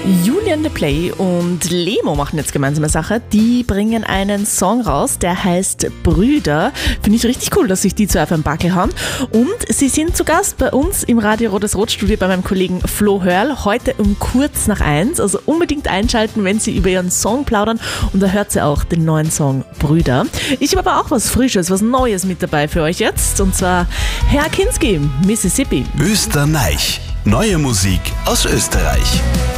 Julian The Play und Lemo machen jetzt gemeinsame Sache. Die bringen einen Song raus, der heißt Brüder. Finde ich richtig cool, dass sich die zwei auf einen Backel haben. Und sie sind zu Gast bei uns im Radio Rotes-Rot-Studio bei meinem Kollegen Flo Hörl. Heute um kurz nach 1. Also unbedingt einschalten, wenn sie über ihren Song plaudern. Und da hört sie auch den neuen Song Brüder. Ich habe aber auch was Frisches, was Neues mit dabei für euch jetzt. Und zwar Herr Kinski, Mississippi. Österreich. Neue Musik aus Österreich.